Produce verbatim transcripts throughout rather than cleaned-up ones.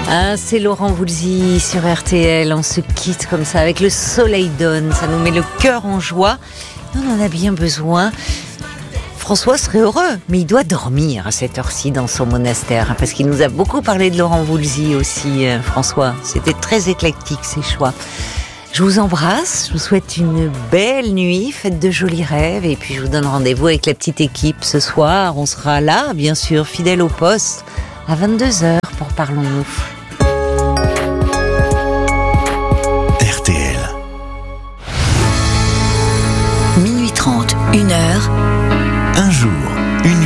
Ah, c'est Laurent Voulzy sur R T L. On se quitte comme ça avec le soleil donne. Ça nous met le cœur en joie. On en a bien besoin. François serait heureux, mais il doit dormir à cette heure-ci dans son monastère, parce qu'il nous a beaucoup parlé de Laurent Voulzy aussi, François. C'était très éclectique, ses choix. Je vous embrasse, je vous souhaite une belle nuit, faites de jolis rêves, et puis je vous donne rendez-vous avec la petite équipe ce soir. On sera là, bien sûr, fidèle au poste, à vingt-deux heures pour Parlons-nous. R T L. Minuit trente, une heure. Un jour, une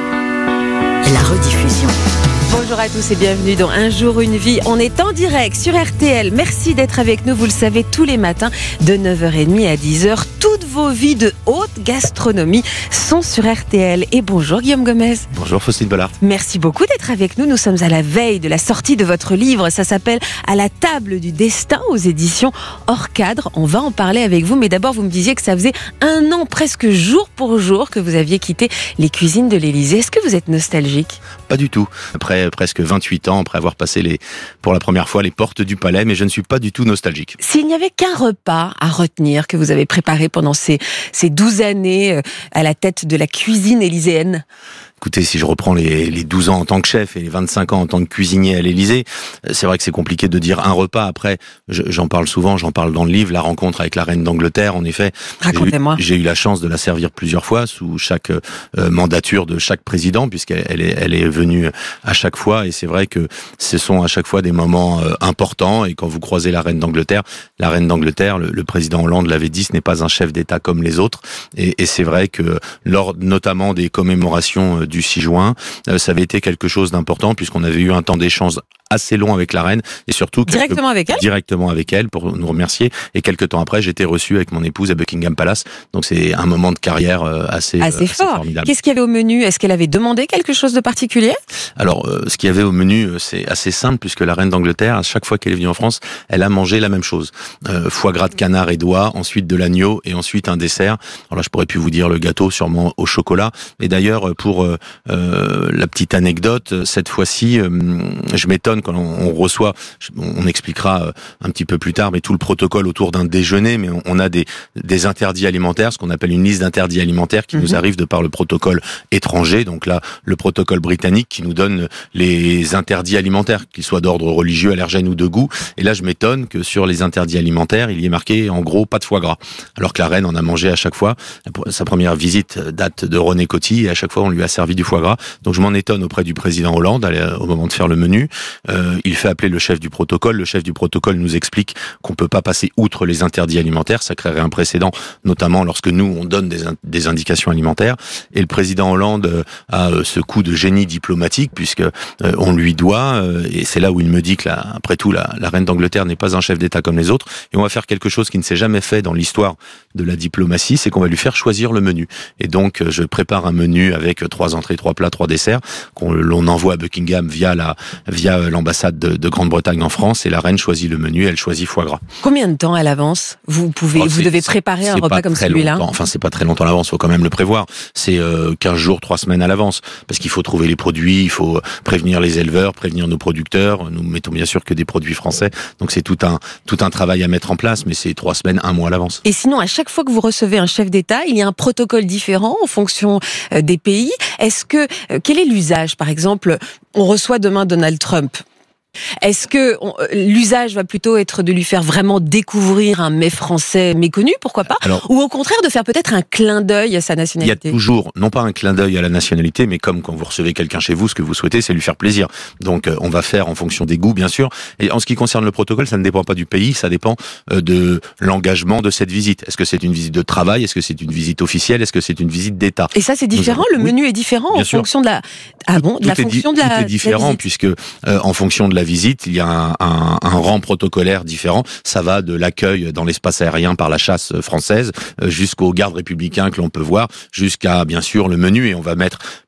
vie. La rediffusion. Bonjour à tous et bienvenue dans Un jour, une vie. On est en direct sur R T L. Merci d'être avec nous. Vous le savez, tous les matins de neuf heures trente à dix heures, toutes vos vies de haute gastronomie sont sur R T L. Et bonjour Guillaume Gomez. Bonjour Faustine Bollard. Merci beaucoup d'être avec nous. Nous sommes à la veille de la sortie de votre livre. Ça s'appelle À la table du destin aux éditions Hors Cadre. On va en parler avec vous. Mais d'abord, vous me disiez que ça faisait un an presque jour pour jour que vous aviez quitté les cuisines de l'Élysée. Est-ce que vous êtes nostalgique ? Pas du tout. Après presque vingt-huit ans, après avoir passé les, pour la première fois les portes du palais, mais je ne suis pas du tout nostalgique. S'il n'y avait qu'un repas à retenir que vous avez préparé pendant ces, ces douze années à la tête de la cuisine élyséenne ? Écoutez, si je reprends les, les douze ans en tant que chef et les vingt-cinq ans en tant que cuisinier à l'Élysée, c'est vrai que c'est compliqué de dire un repas. Après, je, j'en parle souvent, j'en parle dans le livre, la rencontre avec la reine d'Angleterre, en effet. Racontez-moi. J'ai eu, j'ai eu la chance de la servir plusieurs fois sous chaque euh, mandature de chaque président, puisqu'elle elle est, elle est venue à chaque fois. Et c'est vrai que ce sont à chaque fois des moments euh, importants. Et quand vous croisez la reine d'Angleterre, la reine d'Angleterre, le, le président Hollande l'avait dit, ce n'est pas un chef d'État comme les autres. Et, et c'est vrai que lors notamment des commémorations euh, du six juin, euh, ça avait été quelque chose d'important puisqu'on avait eu un temps d'échange assez long avec la reine et surtout directement avec elle directement avec elle pour nous remercier. Et quelques temps après, j'étais reçu avec mon épouse à Buckingham Palace. Donc c'est un moment de carrière euh, assez, assez, euh, assez fort. formidable. Qu'est-ce qu'il y avait au menu ? Est-ce qu'elle avait demandé quelque chose de particulier ? Alors, euh, ce qu'il y avait au menu, euh, c'est assez simple puisque la reine d'Angleterre, à chaque fois qu'elle est venue en France, elle a mangé la même chose. Euh, foie gras de canard et d'oie, ensuite de l'agneau et ensuite un dessert. Alors là, je pourrais plus vous dire le gâteau, sûrement au chocolat. Et d'ailleurs, pour euh, euh, la petite anecdote, cette fois-ci, euh, je m'étonne quand on, on reçoit, on expliquera un petit peu plus tard, mais tout le protocole autour d'un déjeuner, mais on a des, des interdits alimentaires, ce qu'on appelle une liste d'interdits alimentaires qui mmh. nous arrive de par le protocole étranger, donc là, le protocole britannique qui nous donne les interdits alimentaires, qu'ils soient d'ordre religieux, allergène ou de goût. Et là, je m'étonne que sur les interdits alimentaires, il y ait marqué, en gros, pas de foie gras. Alors que la reine en a mangé à chaque fois. Sa première visite date de René Coty et à chaque fois, on lui a servi du foie gras. Donc je m'en étonne auprès du président Hollande, au moment de faire le menu. Euh, il fait appeler le chef du protocole. Le chef du protocole nous explique qu'on peut pas passer outre les interdits alimentaires. Ça créerait un précédent, notamment lorsque nous, on donne des, in- des indications alimentaires. Et le président Hollande a ce coup de génie diplomatique, puisque euh, on lui doit, euh, et c'est là où il me dit que, là, après tout, la, la reine d'Angleterre n'est pas un chef d'État comme les autres. Et on va faire quelque chose qui ne s'est jamais fait dans l'histoire de la diplomatie, c'est qu'on va lui faire choisir le menu. Et donc, je prépare un menu avec trois entrées, trois plats, trois desserts, qu'on l'on envoie à Buckingham via la via l'ambassade de, de Grande-Bretagne en France, et la reine choisit le menu, elle choisit foie gras. Combien de temps à l'avance vous pouvez, oh, vous devez préparer un repas comme celui-là ? Longtemps. Enfin, c'est pas très longtemps à l'avance, faut quand même le prévoir. C'est euh, quinze jours, trois semaines à l'avance, parce qu'il faut trouver les produits, il faut prévenir les éleveurs, prévenir nos producteurs. Nous mettons bien sûr que des produits français, donc c'est tout un tout un travail à mettre en place, mais c'est trois semaines, un mois à l'avance. Et sinon, à chaque fois que vous recevez un chef d'État, il y a un protocole différent en fonction des pays. Est-ce que quel est l'usage ? Par exemple, on reçoit demain Donald Trump. Est-ce que on, l'usage va plutôt être de lui faire vraiment découvrir un mets français méconnu, pourquoi pas ? Alors, ou au contraire de faire peut-être un clin d'œil à sa nationalité ? Il y a toujours, non pas un clin d'œil à la nationalité, mais comme quand vous recevez quelqu'un chez vous, ce que vous souhaitez, c'est lui faire plaisir. Donc on va faire en fonction des goûts, bien sûr. Et en ce qui concerne le protocole, ça ne dépend pas du pays, ça dépend de l'engagement de cette visite. Est-ce que c'est une visite de travail ? Est-ce que c'est une visite officielle ? Est-ce que c'est une visite d'État ? Et ça, c'est différent. Le oui. menu est différent bien en sûr. fonction de la, ah bon, de la fonction di- de la. Tout est différent puisque euh, en fonction de la visite, il y a un, un, un rang protocolaire différent. Ça va de l'accueil dans l'espace aérien par la chasse française jusqu'aux gardes républicains que l'on peut voir, jusqu'à bien sûr le menu. Et on va mettre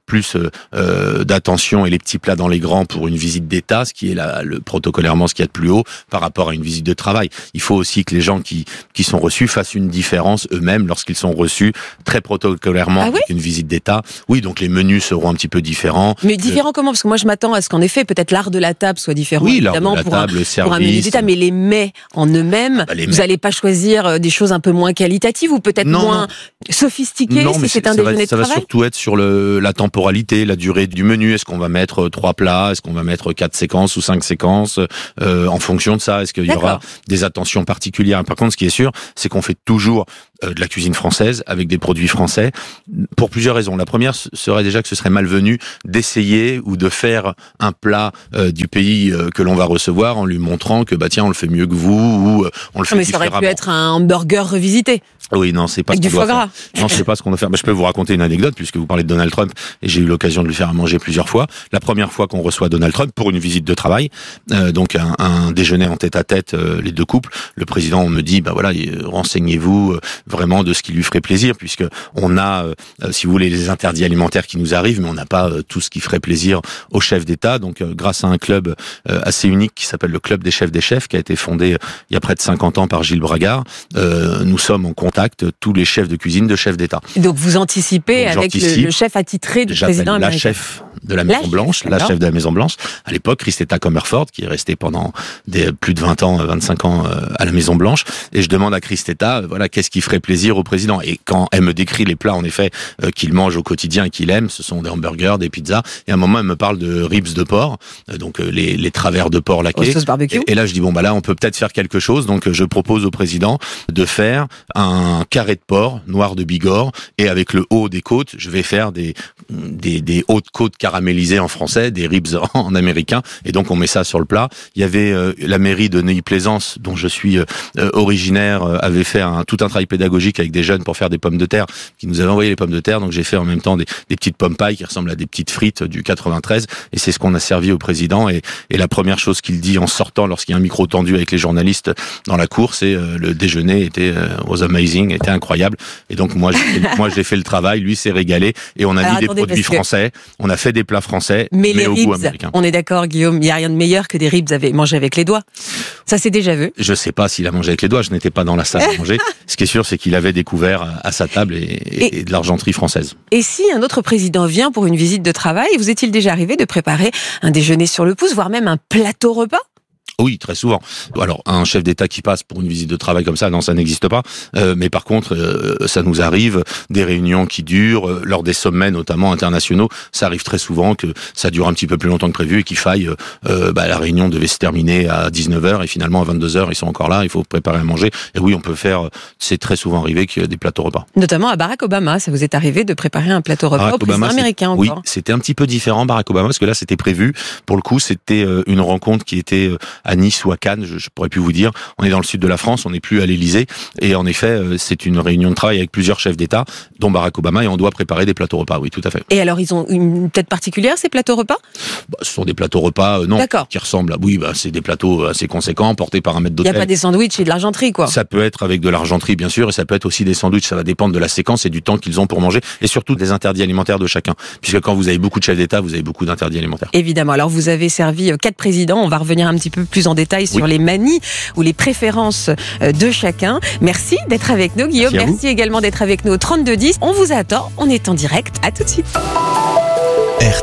plus euh, d'attention et les petits plats dans les grands pour une visite d'État, ce qui est la, le protocolairement ce qu'il y a de plus haut par rapport à une visite de travail. Il faut aussi que les gens qui qui sont reçus fassent une différence eux-mêmes lorsqu'ils sont reçus très protocolairement ah oui avec une visite d'État. Oui, donc les menus seront un petit peu différents. Mais différents euh, comment? Parce que moi je m'attends à ce qu'en effet peut-être l'art de la table soit différent. Oui, évidemment l'art de la pour, table, un, le service, pour un menu d'État, mais les mets en eux-mêmes, bah, les vous mets. n'allez pas choisir des choses un peu moins qualitatives ou peut-être non, moins non. sophistiquées non, si mais c'est, c'est un ça déjeuner va, de ça travail. va surtout être sur le, la temporalité, la durée du menu. Est-ce qu'on va mettre trois plats? Est-ce qu'on va mettre quatre séquences ou cinq séquences euh, en fonction de ça? Est-ce qu'il y D'accord. aura des attentions particulières? Par contre, ce qui est sûr, c'est qu'on fait toujours euh, de la cuisine française avec des produits français pour plusieurs raisons. La première serait déjà que ce serait malvenu d'essayer ou de faire un plat euh, du pays euh, que l'on va recevoir en lui montrant que bah tiens on le fait mieux que vous ou euh, on le fait Ah, mais ça différemment. aurait pu être un hamburger revisité. Oui, non, c'est pas Avec ce du qu'on foie doit gras. faire. Non, c'est pas ce qu'on doit faire. Mais je peux vous raconter une anecdote puisque vous parlez de Donald Trump et j'ai eu l'occasion de lui faire à manger plusieurs fois. La première fois qu'on reçoit Donald Trump pour une visite de travail, euh, donc un, un déjeuner en tête à tête, euh, les deux couples, le président on me dit bah voilà, renseignez-vous euh, vraiment de ce qui lui ferait plaisir puisque on a, euh, si vous voulez, les interdits alimentaires qui nous arrivent, mais on n'a pas euh, tout ce qui ferait plaisir au chef d'État. Donc euh, grâce à un club euh, assez unique qui s'appelle le Club des chefs des chefs, qui a été fondé euh, il y a près de cinquante ans par Gilles Bragard, euh, nous sommes en contact tous les chefs de cuisine de chefs d'État. Donc vous anticipez Donc, avec le, le chef attitré du J'appelle président la américain. chef de la Maison La Blanche, chef, la d'accord. chef de la Maison Blanche. À l'époque, Christetta Comerford, qui est restée pendant des, plus de vingt ans, vingt-cinq ans euh, à la Maison Blanche. Et je demande à Christetta, euh, voilà, qu'est-ce qui ferait plaisir au président? Et quand elle me décrit les plats, en effet, euh, qu'il mange au quotidien et qu'il aime, ce sont des hamburgers, des pizzas. Et à un moment, elle me parle de ribs de porc, euh, donc euh, les, les travers de porc laqués. Au sauce barbecue. Et, et là, je dis bon bah là, on peut peut-être faire quelque chose. Donc, euh, je propose au président de faire un carré de porc noir de Bigorre et avec le haut des côtes, je vais faire des des, des hautes côtes caramélisées en français, des ribs en américain. Et donc, on met ça sur le plat. Il y avait euh, la mairie de Neuilly-Plaisance, dont je suis euh, originaire, euh, avait fait un, tout un travail pédagogique avec des jeunes pour faire des pommes de terre, qui nous avaient envoyé les pommes de terre. Donc, j'ai fait en même temps des, des petites pommes pailles qui ressemblent à des petites frites du quatre-vingt-treize. Et c'est ce qu'on a servi au président. Et, et la première chose qu'il dit en sortant, lorsqu'il y a un micro tendu avec les journalistes dans la cour, c'est euh, le déjeuner était euh, was amazing, était incroyable. Et donc, moi, j'ai, moi, j'ai fait le travail. Lui s'est régalé. Et on a Alors, mis des attendez, produits parce que- français. On a fait des plats français, Mais, mais, les au ribs, goût américain. on est d'accord Guillaume, il n'y a rien de meilleur que des ribs avec- mangés avec les doigts. Ça c'est déjà vu. Je sais pas s'il a mangé avec les doigts, je n'étais pas dans la salle à manger. Ce qui est sûr, c'est qu'il avait découvert à sa table et, et, et de l'argenterie française. Et si un autre président vient pour une visite de travail, vous est-il déjà arrivé de préparer un déjeuner sur le pouce, voire même un plateau repas? Oui, très souvent. Alors, un chef d'État qui passe pour une visite de travail comme ça, non, ça n'existe pas. Euh, mais par contre, euh, ça nous arrive, des réunions qui durent, euh, lors des sommets notamment internationaux, ça arrive très souvent que ça dure un petit peu plus longtemps que prévu et qu'il faille, euh, bah, la réunion devait se terminer à dix-neuf heures et finalement à vingt-deux heures, ils sont encore là, il faut préparer à manger. Et oui, on peut faire, c'est très souvent arrivé qu'il y ait des plateaux repas. Notamment à Barack Obama, ça vous est arrivé de préparer un plateau repas Barack au président Obama, c'est- américain Oui, encore. c'était un petit peu différent, Barack Obama, parce que là, c'était prévu. Pour le coup, c'était euh, une rencontre qui était euh, à Nice ou à Cannes, je, je pourrais plus vous dire. On est dans le sud de la France, on n'est plus à l'Élysée. Et en effet, euh, c'est une réunion de travail avec plusieurs chefs d'État, dont Barack Obama, et on doit préparer des plateaux repas, oui, tout à fait. Et alors ils ont une tête particulière ces plateaux repas? Bah, ce sont des plateaux repas, euh, non, D'accord. qui ressemblent à... Oui, bah, c'est des plateaux assez conséquents, portés par un maître Il n'y a d'hôtel. pas des sandwichs et de l'argenterie quoi. Ça peut être avec de l'argenterie, bien sûr, et ça peut être aussi des sandwichs. Ça va dépendre de la séquence et du temps qu'ils ont pour manger, et surtout des interdits alimentaires de chacun. Puisque quand vous avez beaucoup de chefs d'État, vous avez beaucoup d'interdits alimentaires. Évidemment. Alors, vous avez servi euh, quatre présidents. On va revenir un petit peu plus en détail sur Oui. les manies ou les préférences euh, de chacun. Merci d'être avec nous, Guillaume. Merci à vous. Merci également d'être avec nous au trente-deux dix. On vous attend. On est en direct. À tout de suite.